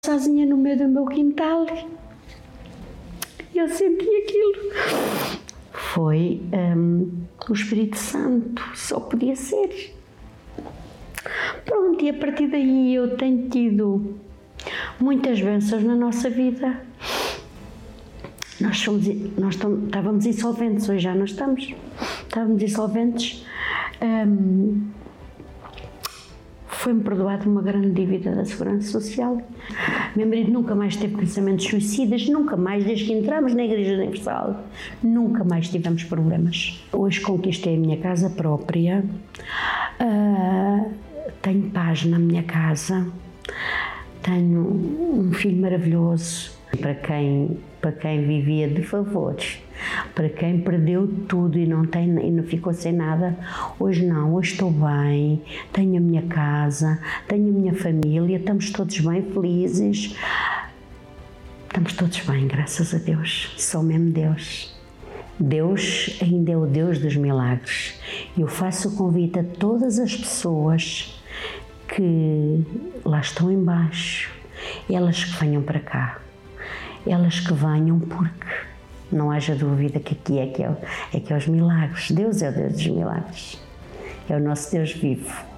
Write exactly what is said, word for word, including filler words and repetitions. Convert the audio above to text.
sozinha no meio do meu quintal e eu senti aquilo. Foi um, o Espírito Santo, só podia ser. Pronto, e a partir daí eu tenho tido muitas bênçãos na nossa vida. Nós, somos, nós estávamos insolventes, hoje já não estamos, estávamos insolventes. Um, Foi-me perdoada uma grande dívida da Segurança Social. Meu marido nunca mais teve pensamentos suicidas, nunca mais, desde que entramos na Igreja Universal, nunca mais tivemos problemas. Hoje conquistei a minha casa própria, uh, tenho paz na minha casa, tenho um filho maravilhoso. Para quem, para quem vivia de favores, para quem perdeu tudo e não, tem, e não ficou sem nada, hoje não, hoje estou bem, tenho a minha casa, tenho a minha família, estamos todos bem, felizes, estamos todos bem, graças a Deus, só mesmo Deus. Deus ainda é o Deus dos milagres. Eu faço o convite a todas as pessoas que lá estão em baixo, elas que venham para cá. Elas que venham, porque não haja dúvida que aqui é que é, é que é os milagres. Deus é o Deus dos milagres, é o nosso Deus vivo.